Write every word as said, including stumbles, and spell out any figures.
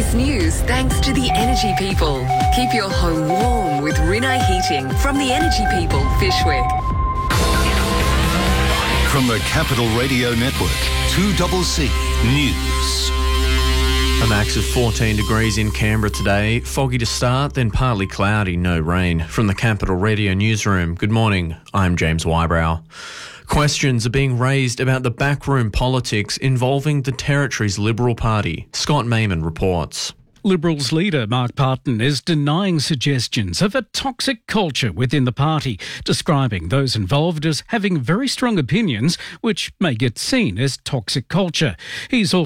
latest news thanks to the Energy People. Keep your home warm with Rinnai Heating from the Energy People, Fishwick. From the Capital Radio Network, two C C News. A max of fourteen degrees in Canberra today. Foggy to start, then partly cloudy, no rain. From the Capital Radio Newsroom, good morning. I'm James Wybrow. Questions are being raised about the backroom politics involving the Territory's Liberal Party. Scott Mayman reports. Liberals leader Mark Parton is denying suggestions of a toxic culture within the party, describing those involved as having very strong opinions which may get seen as toxic culture. He's also